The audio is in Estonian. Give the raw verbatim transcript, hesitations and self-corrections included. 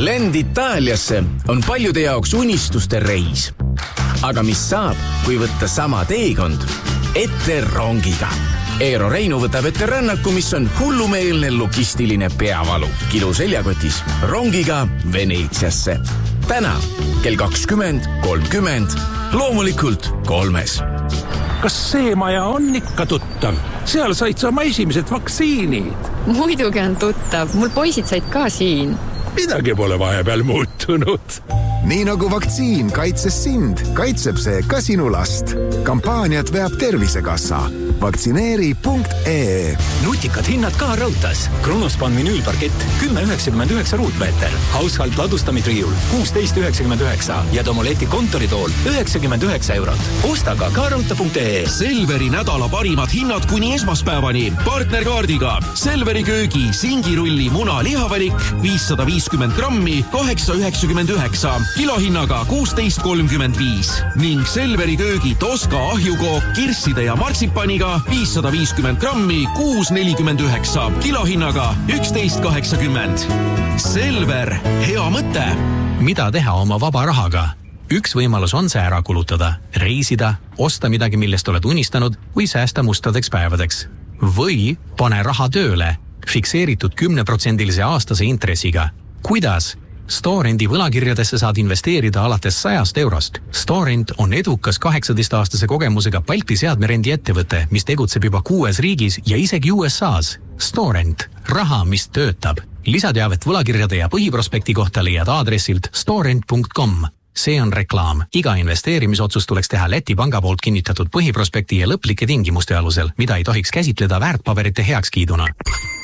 Lend Itaaliasse on paljude jaoks unistuste reis. Aga mis saab, kui võtta sama teekond ette rongiga? Eero Reinu võtab ette rännaku, mis on hullumeelne logistiline peavalu. Kilo seljakotis rongiga Veneetsiasse. Täna kell kakskümmend kolmkümmend, loomulikult kolmes. Kas see maja on ikka tuttav? Seal said sa oma esimesed vaktsiinid. Muidugi on tuttav. Mul poisid said ka siin. Midagi pole vahepeal muutunud. Nii nagu vaktsiin kaitses sind, kaitseb see ka sinu last. Kampaaniat veab Tervisekassa. Vaktsineeri punkt ee. Nutikad hinnad ka raudtas. Kronospan vinüülparkett kümme üheksakümmend üheksa ruutmeeter. Household ladustamisriiul kuusteist üheksakümmend üheksa ja Domoleti kontoritool üheksakümmend üheksa eurot. Osta ka kaarauta punkt ee. Selveri nädala parimad hinnad kuni esmaspäevani. Partnerkaardiga Selveri köögi singirulli muna lihavalik viissada viiskümmend grammi kaheksa üheksakümmend üheksa. Kilohinnaga kuusteist kolmkümmend viis ning Selveri köögi Toska ahjukook kirsside ja martsipaniga viissada viiskümmend grammi kuus nelikümmend üheksa. Kilohinnaga üksteist kaheksakümmend. Selver, hea mõte. Mida teha oma vaba rahaga? Üks võimalus on see ära kulutada, reisida, osta midagi, millest oled unistanud või säästa mustadeks päevadeks. Või pane raha tööle, fikseeritud kümneprotsendilise aastase intressiga. Kuidas? Storendi võlakirjadesse saad investeerida alates sajast eurost. Storend on edukas kaheksateist-aastase kogemusega Balti seadmerendi ettevõte, mis tegutseb juba kuues riigis ja isegi U S A's. Storend. Raha, mis töötab. Lisateavet võlakirjade ja põhiprospekti kohta leiad aadressilt storend punkt com. See on reklaam. Iga investeerimisotsus tuleks teha Läti panga poolt kinnitatud põhiprospekti ja lõplike tingimuste alusel, mida ei tohiks käsitleda väärtpaberite heakskiiduna.